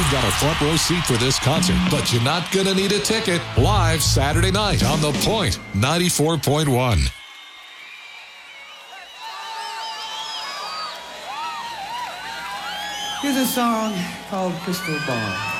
You've got a front row seat for this concert, but you're not going to need a ticket. Live Saturday night on The Point, 94.1. Here's a song called Crystal Ball.